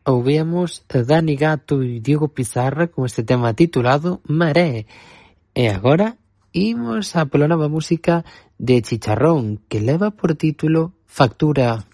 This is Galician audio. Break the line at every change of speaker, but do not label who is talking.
ouvíamos Dani Gatto e Diego Pizarra con este tema titulado Maré. E agora imos a pola nova música de Chicharrón, que leva por título Factura.